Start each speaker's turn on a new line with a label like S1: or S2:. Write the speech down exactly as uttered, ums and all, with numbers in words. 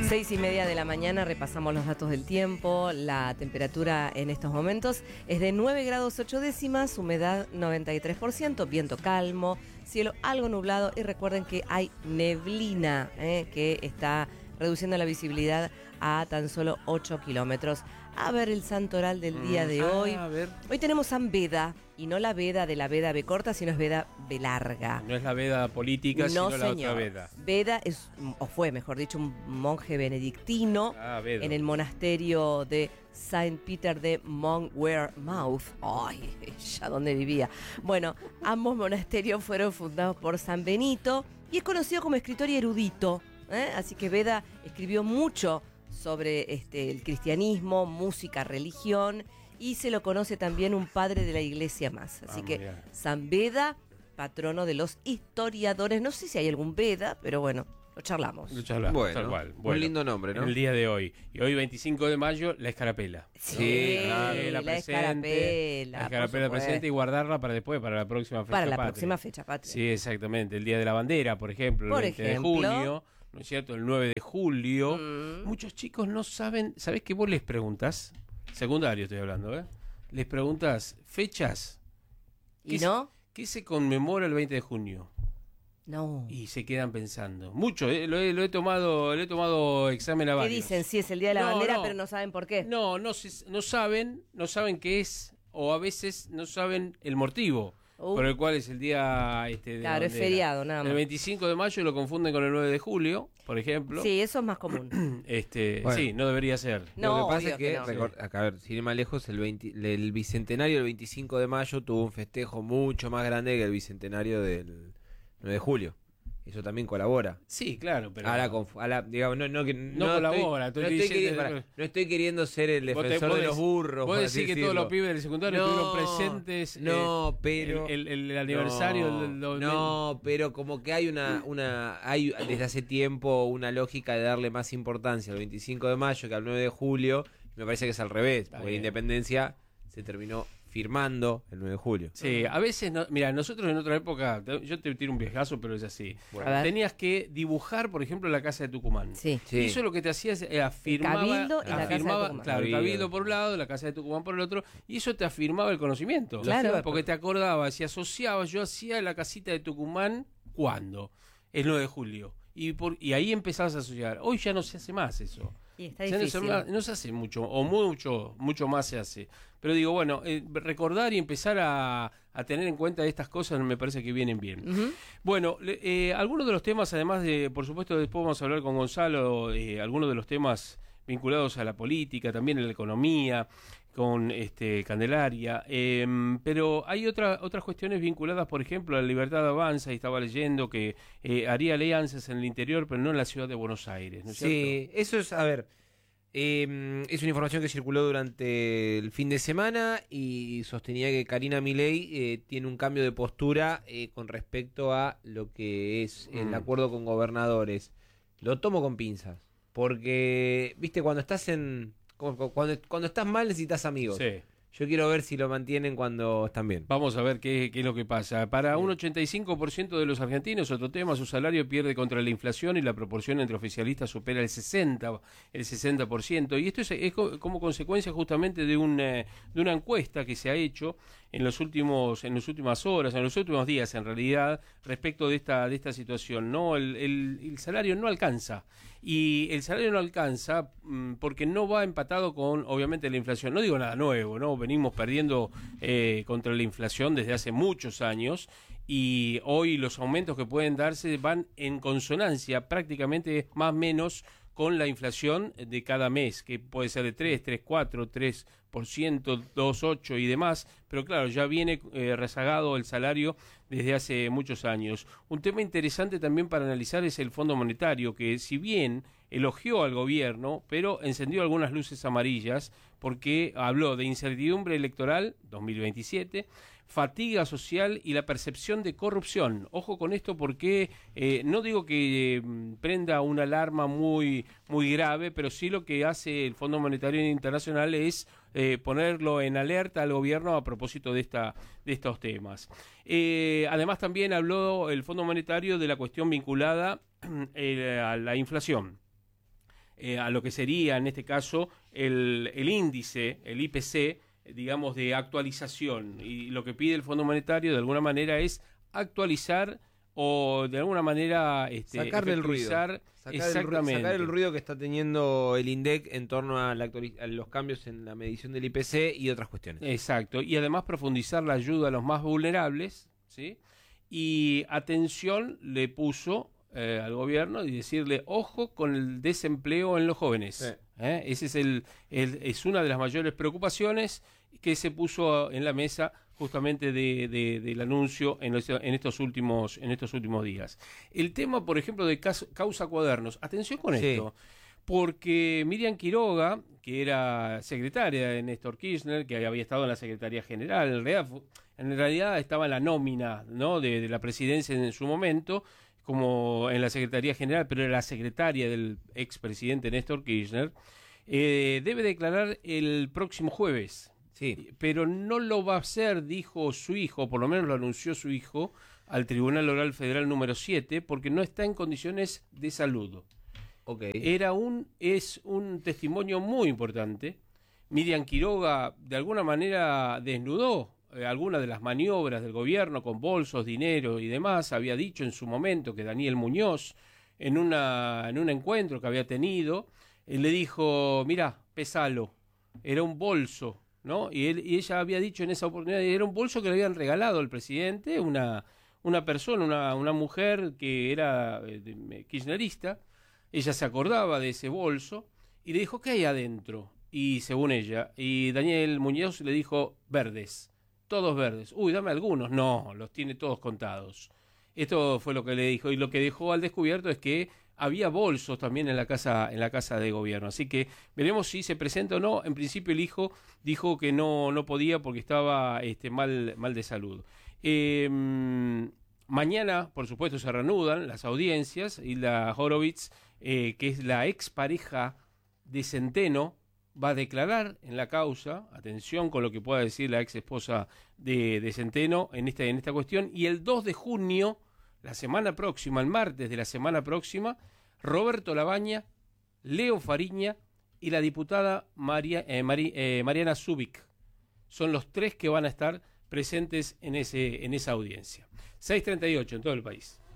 S1: Seis y media de la mañana, repasamos los datos del tiempo. La temperatura en estos momentos es de nueve grados ocho décimas, humedad noventa y tres por ciento, viento calmo, cielo algo nublado y recuerden que hay neblina eh, que está reduciendo la visibilidad a tan solo ocho kilómetros. A ver el santoral del día de
S2: ah,
S1: hoy.
S2: A ver.
S1: Hoy tenemos San Beda, y no la Veda de la Veda B corta, sino es Veda B larga.
S2: No es la veda política,
S1: no,
S2: sino la
S1: señor.
S2: otra veda.
S1: Beda es, o fue, mejor dicho, un monje benedictino
S2: Ah, Vedo.
S1: en el monasterio de Saint Peter de Monmouth. Ay, ya donde vivía. Bueno, ambos monasterios fueron fundados por San Benito y es conocido como escritor y erudito. ¿eh? Así que Beda escribió mucho sobre este, el cristianismo, música, religión, y se lo conoce también un padre de la iglesia más. Así
S2: Ah,
S1: que
S2: bien.
S1: San Beda, patrono de los historiadores. No sé si hay algún Beda, pero bueno, lo charlamos.
S2: Lo charlamos,
S3: Bueno,
S2: tal cual.
S3: un
S2: Bueno,
S3: lindo nombre, ¿no?
S2: En el día de hoy. Y hoy, veinticinco de mayo, la escarapela.
S1: Sí,
S2: la,
S1: la
S2: presente,
S1: escarapela,
S2: La
S1: por
S2: escarapela
S1: supuesto.
S2: presente y guardarla para después, para la próxima fecha
S1: Para la
S2: patria.
S1: próxima fecha patria.
S2: Sí, exactamente. El Día de la Bandera, por ejemplo, el
S1: Por
S2: veinte
S1: ejemplo.
S2: de junio, ¿no es cierto? El nueve de julio.
S1: Mm.
S2: Muchos chicos no saben, ¿sabés qué vos les preguntás? Secundario estoy hablando, ¿eh? Les preguntás fechas.
S1: ¿Y
S2: ¿Qué se-
S1: no?
S2: ¿Qué se conmemora el veinte de junio?
S1: No.
S2: Y se quedan pensando. Mucho, eh, lo, he, lo he tomado, lo he tomado examen a
S1: ¿Qué
S2: varios.
S1: dicen? Sí, es el Día de la
S2: No,
S1: Bandera,
S2: no.
S1: pero no saben por qué.
S2: No, no, se- no saben, no saben qué es, o a veces no saben el motivo
S1: Uh.
S2: por el cual es el día este, de
S1: Claro,
S2: la
S1: es
S2: bandera.
S1: feriado, nada más.
S2: El veinticinco de mayo lo confunden con el nueve de julio, por ejemplo.
S1: Sí, eso es más común.
S2: Este,
S3: Bueno.
S2: sí, no debería ser.
S1: No,
S3: Lo que pasa
S1: obvio
S3: es que,
S1: que no.
S3: recor- acá, a ver, sin ir más lejos, el, veinte el bicentenario del veinticinco de mayo tuvo un festejo mucho más grande que el bicentenario del nueve de julio. Eso también colabora.
S2: Sí, claro, pero
S3: Ahora, conf- ahora, digamos, no, no, que-
S2: No colabora,
S3: Estoy,
S2: estoy
S3: no, estoy
S2: diciendo-
S3: queri- pará, no estoy queriendo ser el
S2: Vos te-
S3: defensor
S2: vos
S3: de los
S2: decís-
S3: burros.
S2: Vos
S3: por
S2: decís
S3: así
S2: que todos
S3: decirlo.
S2: los pibes del secundario
S3: No,
S2: estuvieron presentes.
S3: no,
S2: eh,
S3: pero
S2: El, el- el aniversario
S3: no,
S2: del. del-
S3: no, pero como que hay una, una, hay desde hace tiempo una lógica de darle más importancia al veinticinco de mayo que al nueve de julio. Me parece que es al revés,
S2: Está
S3: porque la
S2: bien.
S3: independencia se terminó firmando el nueve de julio.
S2: Sí, a veces, no, mira, nosotros en otra época, te- yo te tiro un viejazo, pero es así.
S1: A ver.
S2: Tenías que dibujar, por ejemplo, la casa de Tucumán.
S1: Sí.
S3: Sí.
S2: Y eso lo que te hacía es eh, afirmaba,
S1: Cabildo y la Casa de
S2: afirmaba-
S1: Tucumán.
S2: claro, el
S3: Cabildo.
S2: Cabildo por un lado, la casa de Tucumán por el otro, y eso te afirmaba el conocimiento.
S1: Claro.
S2: Porque te acordabas y asociabas, yo hacía la casita de Tucumán, ¿cuándo? El nueve de julio. Y, por, y ahí empezabas a asociar. Hoy ya no se hace más eso.
S1: Y está
S2: Ya no se,
S1: difícil.
S2: ma- no se hace mucho, o mucho, mucho más se hace. Pero digo, bueno, eh, recordar y empezar a, a tener en cuenta estas cosas me parece que vienen bien.
S1: Ujú.
S2: Bueno, le- eh, algunos de los temas, además de, por supuesto, después vamos a hablar con Gonzalo, eh, algunos de los temas vinculados a la política, también a la economía, con este Candelaria, eh, pero hay otra, otras cuestiones vinculadas, por ejemplo, a la libertad avanza, y estaba leyendo que eh, haría alianzas en el interior, pero no en la ciudad de Buenos Aires, ¿no es cierto?
S3: Sí, eso es, a ver, eh, es una información que circuló durante el fin de semana y sostenía que Karina Milei eh, tiene un cambio de postura eh, con respecto a lo que es el
S2: Mm.
S3: acuerdo con gobernadores. Lo tomo con pinzas, porque, viste, cuando estás en... como- Cuando, cuando estás mal necesitas amigos.
S2: Sí.
S3: Yo quiero ver si lo mantienen cuando están bien.
S2: Vamos a ver qué, qué es lo que pasa. Para un ochenta y cinco por ciento de los argentinos, otro tema, su salario pierde contra la inflación y la proporción entre oficialistas supera el sesenta, el sesenta por ciento. Y esto es, es co- como consecuencia justamente de, un, eh, de una encuesta que se ha hecho en los últimos, en las últimas horas, en los últimos días en realidad, respecto de esta, de esta situación. No, el, el, el salario no alcanza. Y el salario no alcanza mm, porque no va empatado con, obviamente, la inflación. No digo nada nuevo, ¿no? Venimos perdiendo eh, contra la inflación desde hace muchos años y hoy los aumentos que pueden darse van en consonancia prácticamente más o menos con la inflación de cada mes, que puede ser de tres, tres, cuatro, tres por ciento, dos, ocho y demás, pero claro, ya viene eh, rezagado el salario desde hace muchos años. Un tema interesante también para analizar es el Fondo Monetario, que si bien elogió al gobierno, pero encendió algunas luces amarillas, porque habló de incertidumbre electoral dos mil veintisiete, fatiga social y la percepción de corrupción. Ojo con esto porque eh, no digo que eh, prenda una alarma muy, muy grave, pero sí lo que hace el Fondo Monetario Internacional es eh, ponerlo en alerta al gobierno a propósito de, esta, de estos temas. Eh, además también habló el Fondo Monetario de la cuestión vinculada eh, a la inflación. eh, a lo que sería en este caso el, el índice, el I P C, digamos, de actualización. Y lo que pide el Fondo Monetario de alguna manera es actualizar o de alguna manera este,
S3: sacarle el ruido.
S2: Sacar
S3: el, sacar el ruido que está teniendo el INDEC en torno a, la a los cambios en la medición del I P C y otras cuestiones.
S2: Exacto, y además profundizar la ayuda a los más vulnerables, ¿sí? Y atención le puso eh, al gobierno y decirle, ojo con el desempleo en los jóvenes. Sí. ¿Eh? Ese es, el, el, es una de las mayores preocupaciones que se puso en la mesa justamente de, de, del anuncio en, los, en, estos últimos, en estos últimos días. El tema, por ejemplo, de caso, causa cuadernos. Atención con sí. esto, porque Miriam Quiroga, que era secretaria de Néstor Kirchner, que había estado en la Secretaría General, en realidad, en realidad estaba en la nómina, ¿no? de, de la presidencia en su momento, como en la Secretaría General, pero era la secretaria del expresidente Néstor Kirchner, eh, debe declarar el próximo jueves. Sí. Pero no lo va a hacer, dijo su hijo, por lo menos lo anunció su hijo, al Tribunal Oral Federal número siete, porque no está en condiciones de salud. Okay. Era un, es un testimonio muy importante. Miriam Quiroga, de alguna manera, desnudó eh, algunas de las maniobras del gobierno con bolsos, dinero y demás. Había dicho en su momento que Daniel Muñoz, en, una, en un encuentro que había tenido, él le dijo, mirá, pesalo, era un bolso. ¿No? Y, él, y ella había dicho en esa oportunidad, era un bolso que le habían regalado al presidente, una, una persona, una, una mujer que era eh, kirchnerista. Ella se acordaba de ese bolso y le dijo, ¿qué hay adentro? Y según ella, y Daniel Muñoz le dijo, verdes, todos verdes. Uy, dame algunos. No, los tiene todos contados. Esto fue lo que le dijo, y lo que dejó al descubierto es que había bolsos también en la casa en la casa de gobierno. Así que veremos si se presenta o no. En principio el hijo dijo que no no podía porque estaba este, mal, mal de salud. Eh, mañana, por supuesto, se reanudan las audiencias y la Horowitz, eh, que es la expareja de Centeno, va a declarar en la causa. Atención con lo que pueda decir la ex esposa de, de Centeno en esta, en esta cuestión. Y el dos de junio, la semana próxima, el martes de la semana próxima, Roberto Labaña, Leo Fariña y la diputada María, eh, Mari, eh, Mariana Zubik. Son los tres que van a estar presentes en, ese, en esa audiencia. seis treinta y ocho en todo el país.